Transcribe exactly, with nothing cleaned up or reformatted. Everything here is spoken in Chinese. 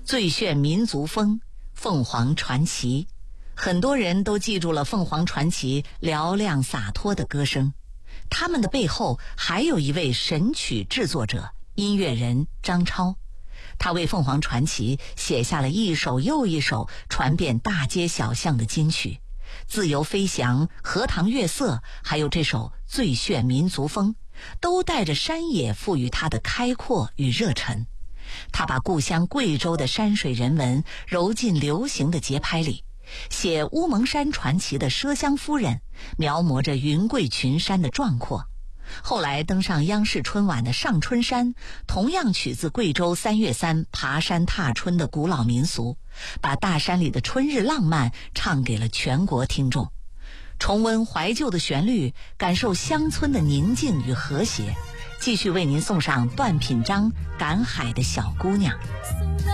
最炫民族风，凤凰传奇。很多人都记住了凤凰传奇嘹亮洒脱的歌声，他们的背后还有一位神曲制作者，音乐人张超。他为凤凰传奇写下了一首又一首传遍大街小巷的金曲，自由飞翔、荷塘月色，还有这首最炫民族风，都带着山野赋予它的开阔与热忱。他把故乡贵州的山水人文揉进流行的节拍里，写乌蒙山传奇的麝香夫人，描摹着云贵群山的壮阔。后来登上央视春晚的上春山，同样取自贵州三月三爬山踏春的古老民俗，把大山里的春日浪漫唱给了全国听众。重温怀旧的旋律，感受乡村的宁静与和谐。继续为您送上段品章《赶海的小姑娘》。